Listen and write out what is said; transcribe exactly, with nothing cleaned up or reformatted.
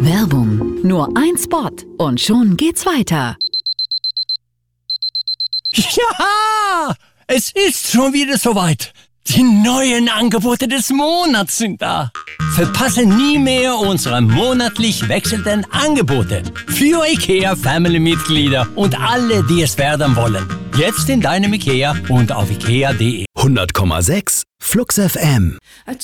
Werbung. Nur ein Spot und schon geht's weiter. Ja, es ist schon wieder soweit. Die neuen Angebote des Monats sind da. Verpasse nie mehr unsere monatlich wechselnden Angebote für IKEA Family-Mitglieder und alle, die es werden wollen. Jetzt in deinem IKEA und auf ikea punkt de. hundert Komma sechs Flux F M.